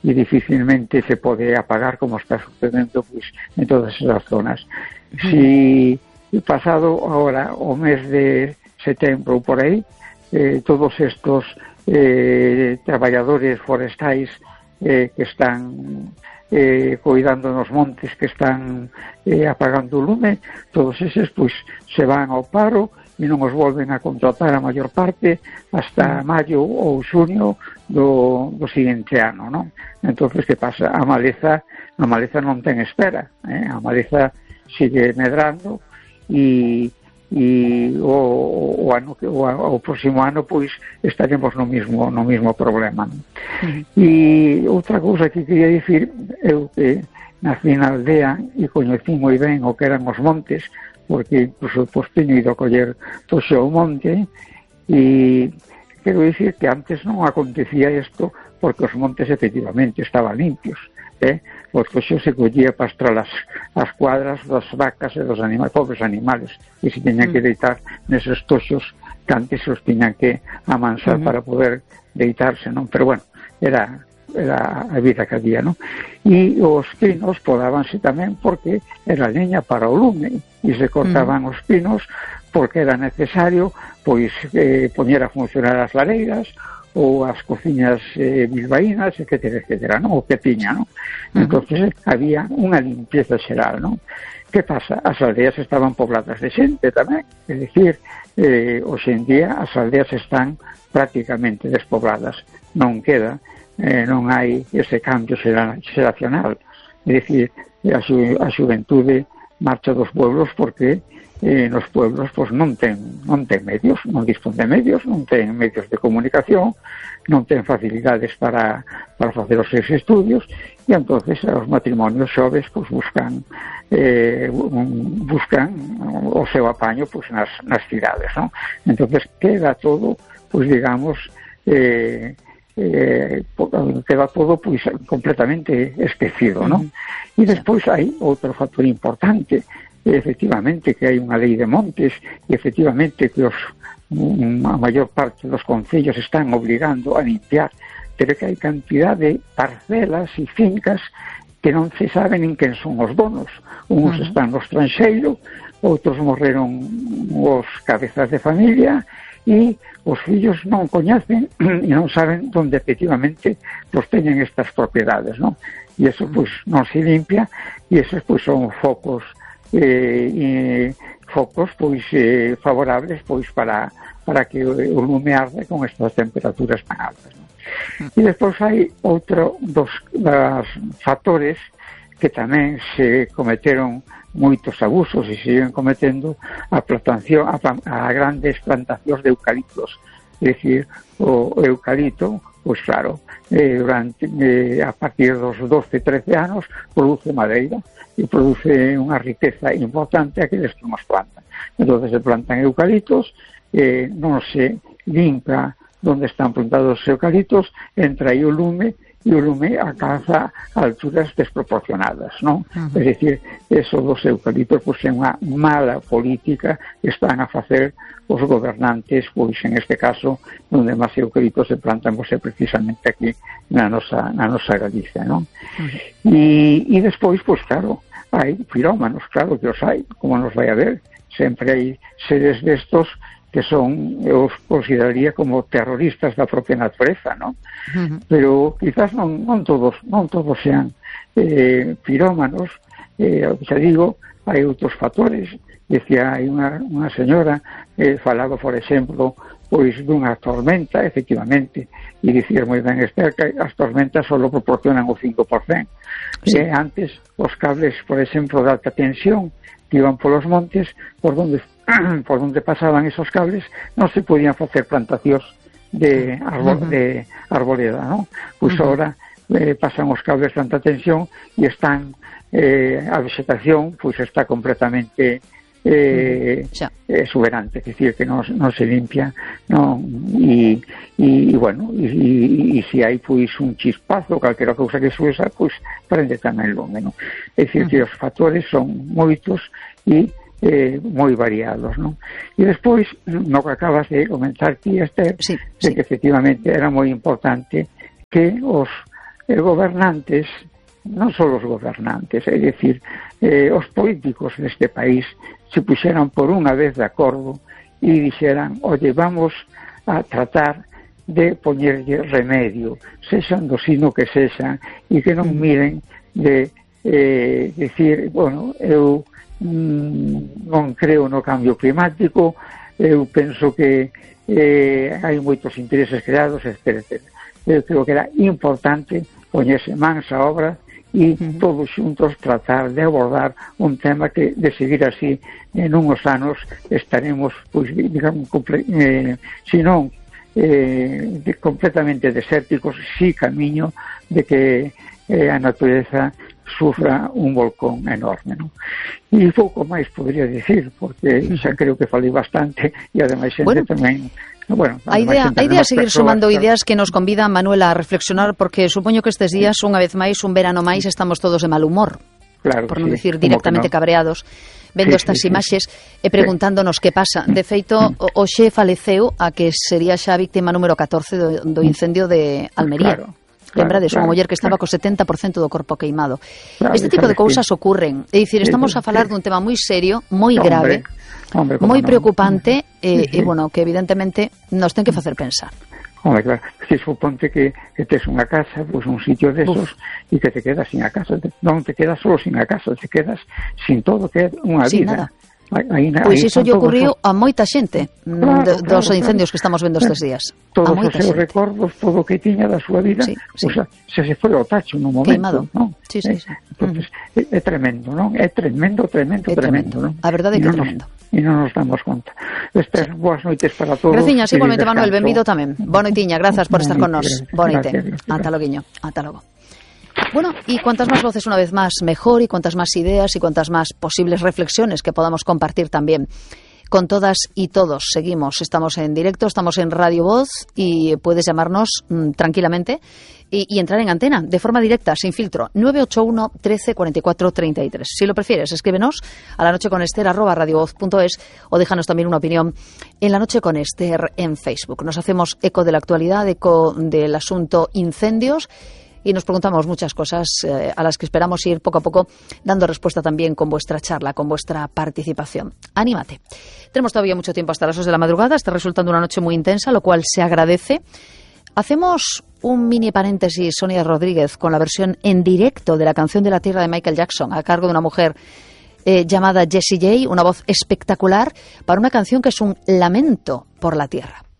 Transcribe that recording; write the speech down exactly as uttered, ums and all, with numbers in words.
e dificilmente se pode apagar como está sucedendo pois, en todas esas zonas. Si pasado ahora o mes de setembro por aí, eh, todos estos eh, traballadores forestais eh, que están eh, cuidando nos montes, que están eh, apagando o lume, todos eses pois se van ao paro e non os volven a contratar a maior parte hasta maio ou xunio do, do seguinte ano, non? Entonces, que pasa? A maleza, a maleza non ten espera, eh? A maleza sigue medrando e, e o, o ano o, o próximo ano pois estaremos no mismo no mismo problema, non? Uh-huh. E outra cousa que queria dicir, eu que nací na aldea e coñecí moi ben o que eran os montes, porque incluso pois, teño ido a coller toxo ao monte, e quero dicir que antes non acontecía isto porque os montes efectivamente estaban limpios, eh? Os toxos se collía para astrar as, as cuadras das vacas e dos animais, pobres animales, e se teñan que deitar neses toxos que antes os tiñan que amansar uh-huh. para poder deitarse, non? Pero bueno, era... era a vida que había, non? E os pinos podábanse tamén porque era leña para o lume e se cortaban mm. os pinos porque era necesario pois eh, poñer a funcionar as lareiras ou as cociñas eh, bilbaínas, etcétera, etcétera, non? O que tiña, non? Mm. Entonces había unha limpieza xeral, non? Que pasa? As aldeas estaban pobladas de xente tamén, é dicir, eh, hoxe en día as aldeas están prácticamente despobladas, non queda Eh, non hai ese cambio xeracional, é dicir, a, xu, a xuventude marcha dos pueblos porque eh, nos pueblos pues, non ten non ten medios, non dispón de medios, non ten medios de comunicación, non ten facilidades para, para facer os seus estudios, e entonces os matrimonios xoves pues, buscan eh, buscan o seu apaño pues, nas, nas cidades, non? Entonces queda todo, pues digamos, eh, Eh, queda todo pois completamente esquecido, non? E despois hai outro factor importante, efectivamente que hai unha lei de montes e efectivamente que os, a maior parte dos concellos están obligando a limpiar, pero que hai cantidad de parcelas e fincas que non se saben en quen son os donos. Uns uh-huh. están no estranxeiro, outros morreron os cabezas de familia e os fillos non coñecen e non saben onde efectivamente pues, teñen estas propiedades, non? E eso pues, non se limpia e esos pues, son focos eh, e focos pois eh, favorables pois para para que o lume arde con estas temperaturas tan altas, non? E despois hai outro dos, dos factores que tamén se cometeron moitos abusos e siguen cometendo a plantación, a, a grandes plantacións de eucaliptos. É dicir, o, o eucalipto, pois claro, eh, durante, eh, a partir dos doce, trece anos produce madeira e produce unha riqueza importante a aqueles que nos plantan. Entón se plantan eucaliptos, eh, non se limpa onde están plantados os eucaliptos, entra aí o lume e o lume alcanza alturas desproporcionadas, non? Uh-huh. É dicir, eso dos eucaliptos pois, é unha mala política que están a facer os gobernantes, pois en este caso, onde máis eucaliptos se plantan pois, é precisamente aquí na nosa, na nosa Galicia, non? Uh-huh. E, e despois, pois claro, hai pirómanos, claro que os hai, como nos vai a ver, sempre hai seres destos que son, eu os consideraría como terroristas da propia natureza, non? Uh-huh. Pero quizás non, non todos non todos sean eh, pirómanos, eh, xa digo, hai outros factores. Decía, hai unha, unha señora eh, falaba, por exemplo, pois dunha tormenta, efectivamente, e dicir moi ben Esther que as tormentas só proporcionan o cinco por cento. Sí. Eh, antes, os cables, por exemplo, de alta tensión que iban polos montes, por donde por onde pasaban esos cables non se podían facer plantacións de, arbol, uh-huh. de arboleda, non? Pois uh-huh. agora eh, pasan os cables de alta tensión e están eh, a vegetación pois está completamente eh, uh-huh. exuberante, é dicir que non, non se limpia, non, e, e, e bueno, e, e, e se hai pois un chispazo, calquera cousa que suesa, pois prende tamén lume, non? É dicir uh-huh. que os factores son moitos e Eh, moi variados, non? E despois, no que acabas de comentar ti, Esther, sí, de sí. que efectivamente era moi importante que os eh, gobernantes, non só os gobernantes, é dicir, eh, os políticos neste país se puxeran por unha vez de acordo e dixeran, oye, vamos a tratar de poñerlle remedio, sexan do sino que sexan, e que non miren de eh, dicir, bueno, eu mm, non creo no cambio climático, eu penso que eh, hai moitos intereses creados, etcétera. Eu creo que era importante poñerse mans a obra e uh-huh. todos xuntos tratar de abordar un tema que, de seguir así, en unhos anos estaremos, pois, digamos, comple- eh, si non eh, de, completamente desérticos, si camiño de que eh, a natureza sufra un volcón enorme, non? E pouco máis podría dicir, porque xa creo que falei bastante e ademais xente bueno. tamén. Bueno, a idea, a idea seguir sumando ideas que nos convidan, Manuel, a reflexionar, porque supoño que estes días, unha vez máis, un verano máis, estamos todos de mal humor, claro, por non sí, dicir directamente no? cabreados, vendo sí, estas sí, imaxes sí. e preguntándonos que pasa. De feito, o xe faleceu a que sería xa a víctima número catorce do, do incendio de Almería. Claro. Lembrades, claro, unha muller que estaba claro. co setenta por cento do corpo queimado. Claro, este tipo de cousas ocurren. É dicir, estamos a falar dun tema moi serio, moi grave, hombre, moi preocupante, e, sí, sí. e, bueno, que evidentemente nos ten que facer pensar. Hombre, claro, se suponte que, que tes unha casa, pois pues un sitio desos, e que te quedas sin a casa. Non te quedas solo sin a casa, te quedas sin todo, que é unha sin vida. Nada. Aí, pois iso lle ocurriu a moita xente claro, de, dos claro, incendios claro. que estamos vendo estes días. Todos os seus recordos, todo o que tiña da súa vida, sí, sí. O sea, se se foi ao tacho nun momento, queimado. Non? Sí, sí, sí. Entonces, uh-huh. é, é tremendo, non? É tremendo, tremendo, é tremendo, tremendo. Non? A verdade é que é tremendo. E non nos damos conta. Esther, sí. boas noites para todos. Graciñas, igualmente, Manuel, benvido tamén. Boa noitiña, grazas por estar con nos. Boa noite. Ata loguiño. Ata logo. Bueno, y cuantas más voces una vez más mejor, y cuantas más ideas y cuantas más posibles reflexiones que podamos compartir también con todas y todos. Seguimos, estamos en directo, estamos en Radio Voz y puedes llamarnos mmm, tranquilamente y, y entrar en antena de forma directa, sin filtro, nueve ocho uno, trece, cuarenta y cuatro, treinta y tres. Si lo prefieres, escríbenos a la noche con Esther arroba radiovoz punto es o déjanos también una opinión en La Noche con Esther en Facebook. Nos hacemos eco de la actualidad, eco del asunto incendios, y nos preguntamos muchas cosas eh, a las que esperamos ir poco a poco dando respuesta también con vuestra charla, con vuestra participación. Anímate. Tenemos todavía mucho tiempo hasta las dos de la madrugada. Está resultando una noche muy intensa, lo cual se agradece. Hacemos un mini paréntesis, Sonia Rodríguez, con la versión en directo de la canción de la Tierra de Michael Jackson, a cargo de una mujer eh, llamada Jessie J, una voz espectacular, para una canción que es un lamento por la tierra.